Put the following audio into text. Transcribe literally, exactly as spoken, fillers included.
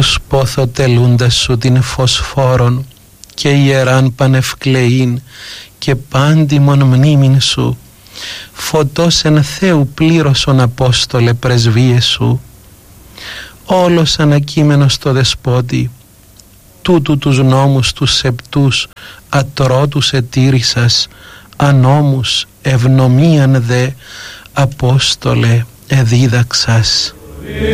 τους πόθο τελούντας σου την φωσφόρον και ιεράν πανευκλεήν και πάντιμον μνήμην σου, φωτός εν Θεού πλήρωσον Απόστολε πρεσβείες σου, όλος ανακείμενος στο Δεσπότη, τούτου τους νόμους τους σεπτούς ατρότους ετήρησας, ανόμους ευνομίαν δε Απόστολε εδίδαξας.